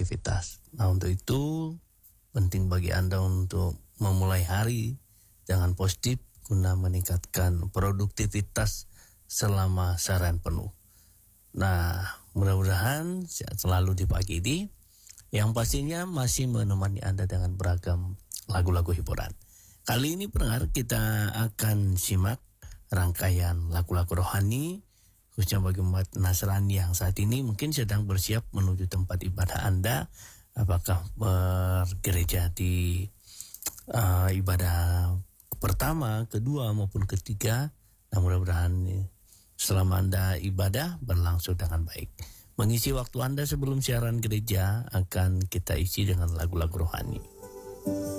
beraktivitas. Nah, untuk itu penting bagi Anda untuk memulai hari dengan positif guna meningkatkan produktivitas selama seharian penuh. Nah, mudah-mudahan sehat selalu di pagi ini, yang pastinya masih menemani Anda dengan beragam lagu-lagu hiburan. Kali ini pendengar, kita akan simak rangkaian lagu-lagu rohani khususnya bagi umat Nasrani yang saat ini mungkin sedang bersiap menuju tempat ibadah Anda, apakah bergereja di ibadah pertama, kedua maupun ketiga. Nah, mudah-mudahan selama Anda ibadah berlangsung dengan baik. Mengisi waktu Anda sebelum siaran gereja akan kita isi dengan lagu-lagu rohani.